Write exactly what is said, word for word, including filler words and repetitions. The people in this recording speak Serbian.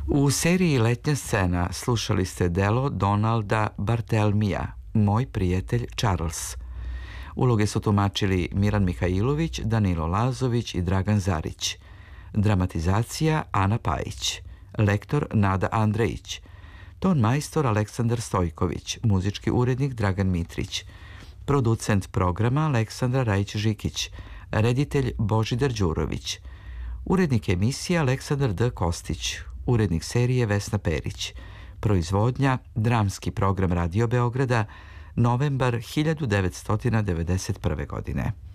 U seriji Letnja scena slušali ste delo Donalda Bartelmija, Moj prijatelj Charles. Uloge su tumačili Miran Mihajlović, Danilo Lazović i Dragan Zarić. Dramatizacija Ana Pajić. Lektor Nada Andrejić. Ton majstor Aleksandar Stojković. Muzički urednik Dragan Mitrić. Producent programa Aleksandra Rajić-Žikić. Reditelj Božidar Đurović. Urednik emisije Aleksandar D. Kostić. Urednik serije Vesna Perić. Proizvodnja Dramski program Radio Beograda, novembar hiljadu devetsto devedeset prve. godine.